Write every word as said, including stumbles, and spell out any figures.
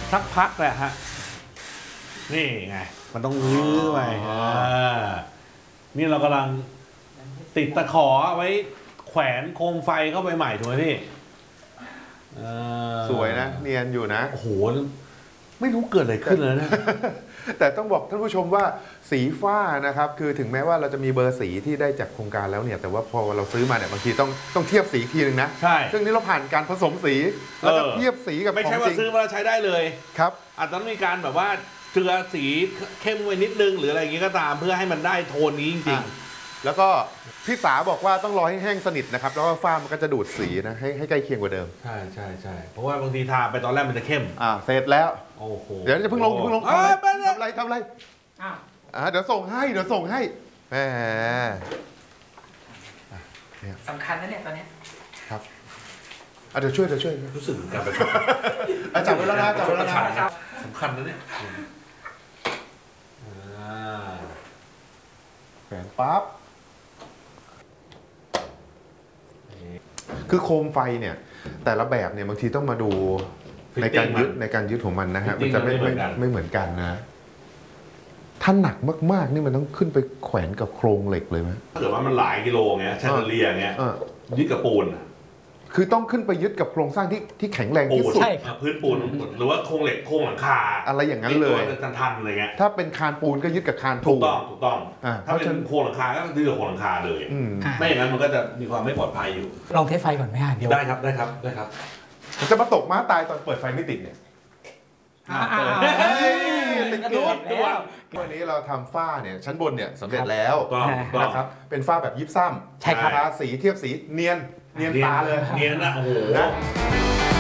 สักพักแหละฮะนี่ไงมันต้องยื้อไปนี่เรากำลังติดตะขอไว้แขวนโคมไฟเข้าไปใหม่ถูกไหมพี่สวยนะเนียนอยู่นะโอ้โหไม่รู้เกิดอะไรขึ้นเลยนะแต่ต้องบอกท่านผู้ชมว่าสีฝ้านะครับคือถึงแม้ว่าเราจะมีเบอร์สีที่ได้จากโครงการแล้วเนี่ยแต่ว่าพอเราซื้อมาเนี่ยบางทีต้องต้องเทียบสีทีนึงนะใช่ซึ่งนี้เราผ่านการผสมสีแล้วก็เทียบสีกับไม่ใช่ว่าซื้อมาแล้วใช้ได้เลยครับอาจจะต้องมีการแบบว่าเจือสีเข้มไว้นิดนึงหรืออะไรอย่างงี้ก็ตามเพื่อให้มันได้โทนนี้จริงๆแล้วก็พี่สาบอกว่าต้องรอให้แห้งสนิทนะครับแล้วก็ฝ้ามันก็จะดูดสีนะให้ให้ใกล้เคียงกว่าเดิมใช่ใช่ใช่เพราะว่าบางทีทาไปตอนแรกมันจะเข้มอ่าเสร็จแล้วโอ้โหเดี๋ยวจะเพิ่งลงเพิ่งลงทำอะไรทำอะไรอ้าวอ่าเดี๋ยวส่งให้เดี๋ยวส่งให้แหมสำคัญนะเนี่ยตอนนี้ครับอ่ะเดี๋ยวช่วยเดี๋ยวช่วยรู้สึกการประชดจับไว้แล้วนะจับไว้แล้วนะสำคัญนะเนี่ยแขวนปั๊บคือโคมไฟเนี่ยแต่ละแบบเนี่ยบางทีต้องมาดูในการยึดในการยึดของมันนะฮะมันจะไม่ไม่ไม่เหมือนกันนะถ้าหนักมากๆนี่มันต้องขึ้นไปแขวนกับโครงเหล็กเลยไหมถ้าเกิดว่ามันหลายกิโลเงี้ยแชนเดเลียเงี้ยยึดกับปูนคือต้องขึ้นไปยึดกับโครงสร้างที่ที่แข็งแรงที่สุดพื้นปูนหรือว่าโครงเหล็กโครงหลังคาอะไรอย่างนั้นเลยทันทันอะไรเงี้ยถ้าเป็นคานปูนก็ยึดกับคานปูนถูกต้องถูกต้องถ้าเป็นโครงหลังคาก็ยึดกับโครงหลังคาเลยไม่อย่างนั้นมันก็จะมีความไม่ปลอดภัยอยู่ลองเทสไฟก่อนไหมฮะเดี๋ยวได้ครับได้ครับได้ครับมันจะมาตกม้าตายตอนเปิดไฟไม่ติดเนี่ยติดเกล็ดตัววันนี้เราทำฝ้าเนี่ยชั้นบนเนี่ยสำเร็จแล้วนะครับเป็นฝ้าแบบยิบซ้ำใช่ครับทาสีเทียบสีเนียนเนียนตาเลยเนียนนะโอ้โห